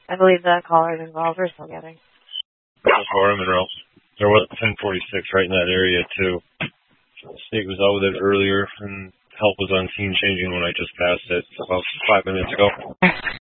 I believe the caller's involved. We're still getting. Florida Monroe. There was 1046 right in that area, too. The state was out with it earlier, and help was on scene changing when I just passed it about 5 minutes ago.